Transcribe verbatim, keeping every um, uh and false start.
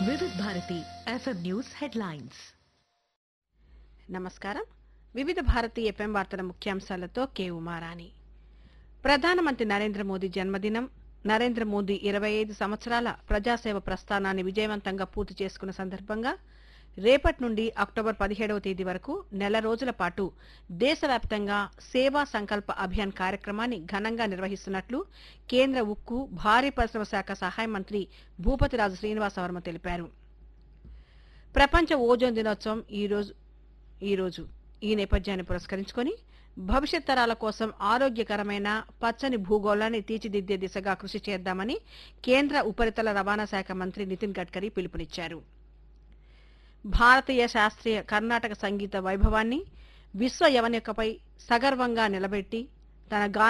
వివిధ Bharati FM news headlines. నమస్కారం. వివిధ భారతి ఎఫ్ఎం వార్తల ముఖ్యాంశాలతో కె ఉమారాణి. ప్రధానమంత్రి నరేంద్ర మోదీ జన్మదినం. నరేంద్ర మోదీ ఇరవై ఐదు సంవత్సరాల ప్రజాసేవ ప్రస్థానాన్ని విజయవంతంగా పూర్తి చేసుకున్న సందర్భంగా రేపటి నుండి అక్టోబర్ పదిహేడవ తేదీ వరకు నెల రోజుల పాటు దేశవ్యాప్తంగా సేవా సంకల్ప అభియాన్ కార్యక్రమాన్ని ఘనంగా నిర్వహిస్తున్నట్లు కేంద్ర ఉక్కు, భారీ పరిశ్రమ శాఖ సహాయ మంత్రి భూపతిరాజు శ్రీనివాసవర్మ తెలిపారు. ప్రపంచ ఓజోన్ దినోత్సవం ఈ రోజు ఈ రోజు ఈ నేపథ్యాన్ని పురస్కరించుకొని భవిష్యత్ తరాల కోసం ఆరోగ్యకరమైన పచ్చని భూగోళాన్ని తీర్చిదిద్దే దిశగా కృషి చేద్దామని కేంద్ర ఉపరితల రవాణా శాఖ మంత్రి నితిన్ గడ్కరీ పిలుపునిచ్చారు. భారతీయ శాస్త్రీయ కర్ణాటక సంగీత వైభవాన్ని విశ్వ యవనికపై సగర్వంగా నిలబెట్టి తన గా